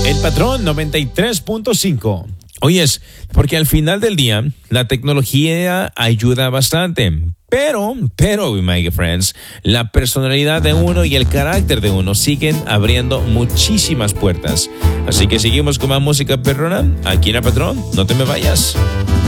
El Patrón 93.5. Oyes, porque al final del día la tecnología ayuda bastante, pero, my friends, la personalidad de uno y el carácter de uno siguen abriendo muchísimas puertas. Así que seguimos con más música perrona aquí en El Patrón. No te me vayas.